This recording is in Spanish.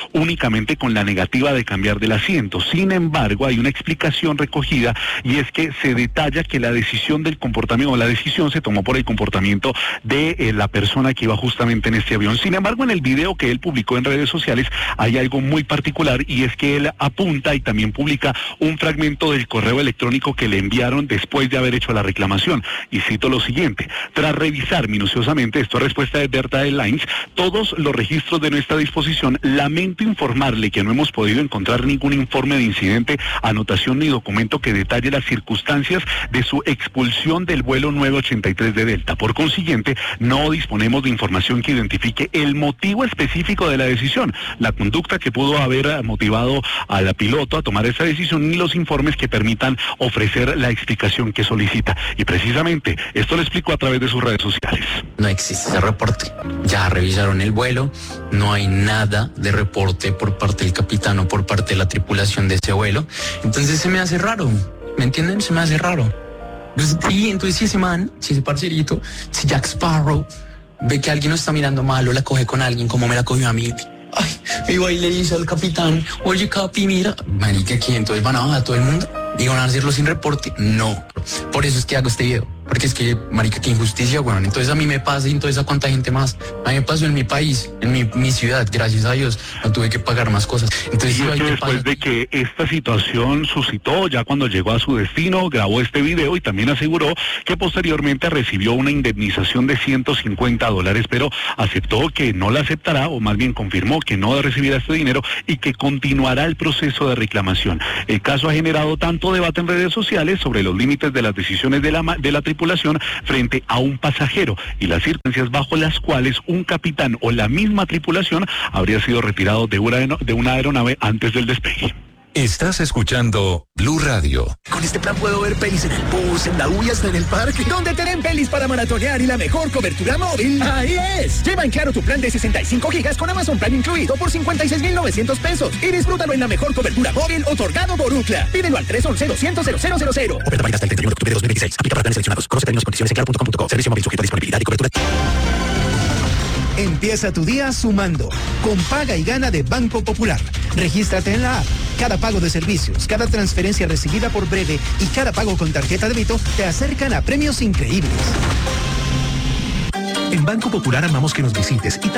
únicamente con la negativa de cambiar del asiento. Sin embargo, hay una explicación recogida y es que se detalla que la decisión del comportamiento o la decisión se tomó por el comportamiento de la persona que iba justamente en este avión. Sin embargo, en el video que él publicó en redes sociales hay algo muy particular y es que él apunta y también publica un fragmento del correo electrónico que le enviaron después de haber hecho la reclamación. Y cito lo siguiente: tras revisar minuciosamente, esto es respuesta de Delta Airlines, todos los registros de nuestra disposición, lamento informarle que no hemos podido encontrar ningún informe de incidente, anotación ni documento que detalle las circunstancias de su expulsión del vuelo 983 de Delta. Por consiguiente, no disponemos de información que identifique el motivo específico de la decisión, la conducta que pudo haber motivado al piloto a tomar esa decisión, ni los informes que permitan ofrecer la explicación que solicita. Y precisamente esto lo explicó a través de sus redes sociales. No existe ese reporte. Ya revisaron el vuelo, no hay nada de reporte por parte del capitán o por parte de la tripulación de ese vuelo. Entonces se me hace raro, ¿me entienden? Se me hace raro. Pues, sí, entonces si ese man, si ese parcerito, si Jack Sparrow ve que alguien lo está mirando mal o la coge con alguien como me la cogió a mí, ay, iba y le dice al capitán, oye Capi, mira, marica, aquí entonces van a bajar a todo el mundo y van a hacerlo sin reporte. No, por eso es que hago este video, porque es que, marica, qué injusticia, weón. Entonces a mí me pasa y entonces a cuánta gente más. A mí me pasó en mi país, en mi ciudad, gracias a Dios, no tuve que pagar más cosas. Entonces, y es que después de que esta situación suscitó, ya cuando llegó a su destino, grabó este video y también aseguró que posteriormente recibió una indemnización de $150, pero aceptó que no la aceptará, o más bien confirmó que no recibirá este dinero y que continuará el proceso de reclamación. El caso ha generado tanto debate en redes sociales sobre los límites de las decisiones de la tripulación frente a un pasajero y las circunstancias bajo las cuales un capitán o la misma tripulación habría sido retirado de una aeronave antes del despegue. Estás escuchando Blue Radio. Con este plan puedo ver pelis en el bus, en la U y hasta en el parque. ¿Dónde tienen pelis para maratonear y la mejor cobertura móvil? ¡Ahí es! Lleva en Claro tu plan de 65 gigas con Amazon Prime incluido por 56,900 pesos. Y disfrútalo en la mejor cobertura móvil otorgado por Ookla. Pídelo al 311-200-0000. Oferta válida hasta el 31 de octubre de 2026. Aplica para planes seleccionados. Conoce términos y condiciones en claro.com.co. Servicio móvil sujeto a disponibilidad y cobertura. Empieza tu día sumando con Paga y Gana de Banco Popular. Regístrate en la app. Cada pago de servicios, cada transferencia recibida por Breve y cada pago con tarjeta de débito te acercan a premios increíbles. En Banco Popular amamos que nos visites y